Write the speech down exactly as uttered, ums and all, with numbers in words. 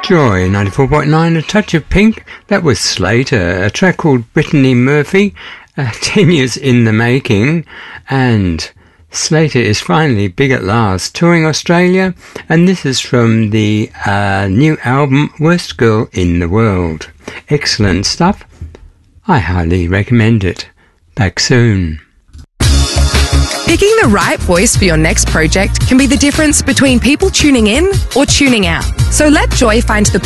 Joy ninety-four point nine, A Touch of Pink. That was Slater, a track called Brittany Murphy, uh, ten years in the making, and Slater is finally big at last, touring Australia, and this is from the uh, new album Worst Girl in the World. Excellent stuff. I highly recommend it. Back soon. Picking the right voice for your next project can be the difference between people tuning in or tuning out. So let Joy find the